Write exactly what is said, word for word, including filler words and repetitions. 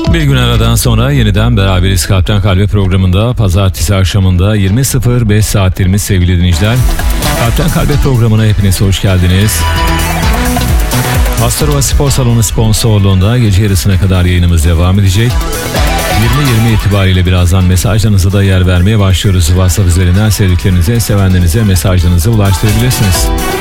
Bir gün aradan sonra yeniden beraberiz Kalpten Kalbe programında. Pazartesi akşamında yirmi sıfır beş saatlerimiz sevgili dinleyiciler. Kalpten Kalbe programına hepiniz hoş geldiniz. Astarova Spor Salonu sponsorluğunda gece yarısına kadar yayınımız devam edecek. yirmi yirmi itibariyle birazdan mesajlarınıza da yer vermeye başlıyoruz. WhatsApp üzerinden sevdiklerinize, sevenlerinize mesajlarınızı ulaştırabilirsiniz.